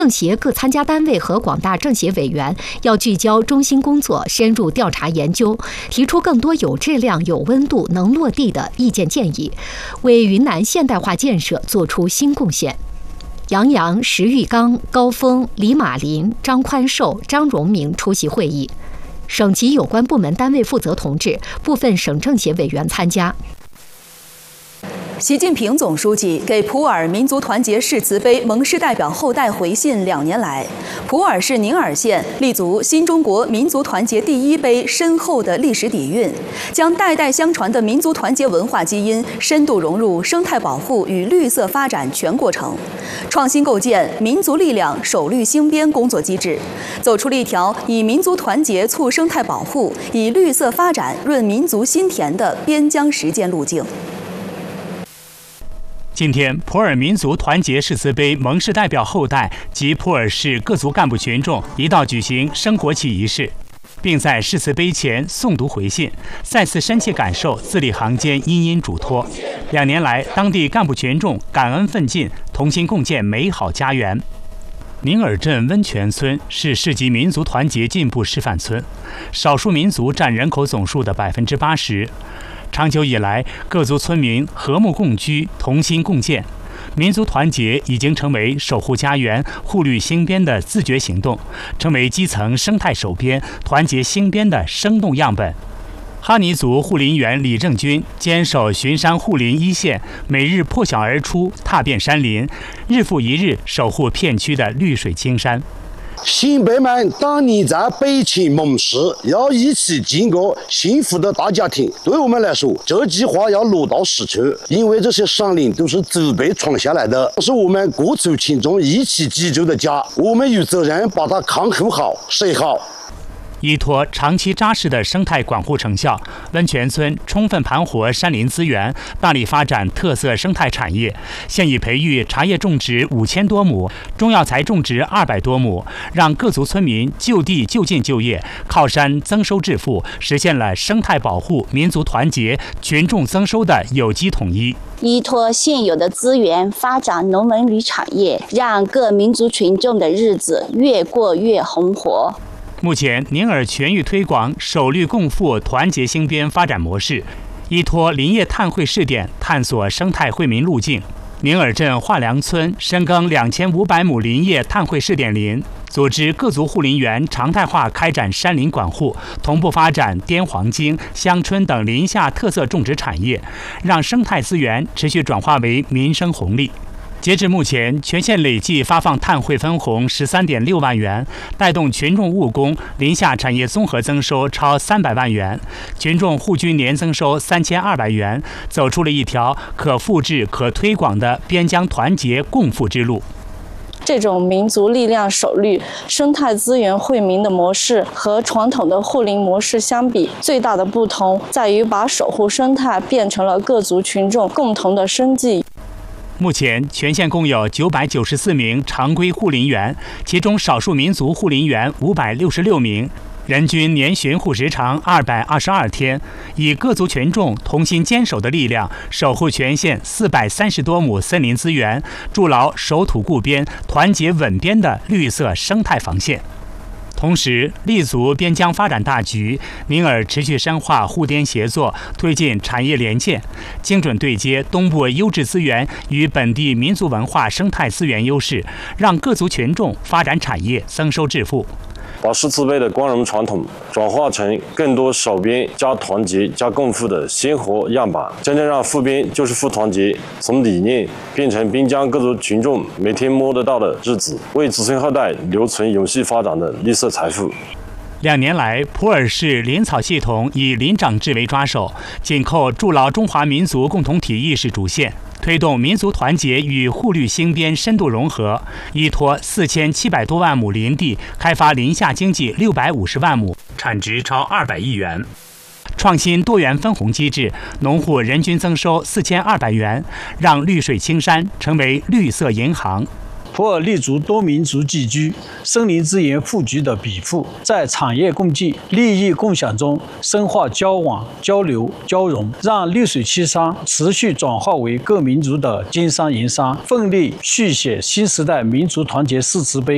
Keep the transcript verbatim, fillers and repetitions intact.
政协各参加单位和广大政协委员要聚焦中心工作，深入调查研究，提出更多有质量、有温度、能落地的意见建议，为云南现代化建设作出新贡献。杨洋、石玉刚、高峰、李马林、张宽寿、张荣明出席会议，省级有关部门单位负责同志、部分省政协委员参加。 习近平总书记给普洱民族团结誓词碑盟誓代表后代回信两年来，普洱市宁洱县立足新中国民族团结第一碑深厚的历史底蕴，将代代相传的民族团结文化基因深度融入生态保护与绿色发展全过程，创新构建民族力量守绿兴边工作机制，走出了一条以民族团结促生态保护、以绿色发展润民族心田的边疆实践路径。 今天，普洱民族团结誓词碑盟誓代表后代及普洱市各族干部群众一道举行升国旗仪式，并在誓词碑前诵读回信，再次深切感受字里行间殷殷嘱托。两年来，当地干部群众感恩奋进，同心共建美好家园。宁洱镇温泉村是市级民族团结进步示范村，少数民族占人口总数的百分之八十。长久以来，各族村民和睦共居，同心共建，民族团结已经成为守护家园、护绿兴边的自觉行动，成为基层生态守边、团结兴边的生动样本。哈尼族护林员李正军坚守巡山护林一线，每日破晓而出，踏遍山林，日复一日守护片区的绿水青山。 新辈们当年在北秦盟誓，要一起建构幸福的大家庭。对我们来说，这句话要落到实处，因为这些山林都是祖辈传下来的，是我们各族群众一起居住的家，我们有责任把它看护好、守好。 依托长期扎实的生态管护成效，温泉村充分盘活山林资源，大力发展特色生态产业。现已培育茶叶种植五千多亩，中药材种植二百多亩，让各族村民就地就近就业，靠山增收致富，实现了生态保护、民族团结、群众增收的有机统一。 依托现有的资源发展农文旅产业，让各民族群众的日子越过越红火。 目前，宁洱全域推广守绿共富、团结兴边发展模式，依托林业碳汇试点，探索生态惠民路径。宁洱镇华良村深耕两千五百亩林业碳汇试点林，组织各族护林员常态化开展山林管护，同步发展滇黄精、香椿等林下特色种植产业，让生态资源持续转化为民生红利。截至目前，全县累计发放碳汇分红十三点六万元，带动群众务工，林下产业综合增收超三百万元，群众户居年增收三千二百元，走出了一条可复制、可推广的边疆团结共富之路。 这种民族力量守绿、生态资源惠民的模式和传统的护林模式相比，最大的不同在于把守护生态变成了各族群众共同的生计。 目前，全县共有九百九十四名常规护林员，其中少数民族护林员五百六十六名，人均年巡护时长二百二十二天，以各族群众同心坚守的力量，守护全县四百三十多亩森林资源，筑牢守土固边、团结稳边的绿色生态防线。同时，立足边疆发展大局，宁洱持续深化沪滇协作，推进产业联建，精准对接东部优质资源与本地民族文化生态资源优势，让各族群众发展产业、增收致富。 把誓词碑的光荣传统转化成更多守边加团结加共富的鲜活样板，真正让富边就是富团结从理念变成边疆各族群众每天摸得到的日子，为子孙后代留存永续发展的绿色财富。 两年来，普洱市林草系统以林长制为抓手，紧扣筑牢中华民族共同体意识主线，推动民族团结与护绿兴边深度融合，依托四千七百多万亩林地，开发林下经济六百五十万亩，产值超二百亿元。创新多元分红机制，农户人均增收四千二百元，让绿水青山成为绿色银行。 普洱立足多民族聚居、森林资源富集的砥富，在产业共进、利益共享中深化交往、交流、交融，让绿水青山持续转化为各民族的金山银山，奋力续写新时代民族团结誓词碑。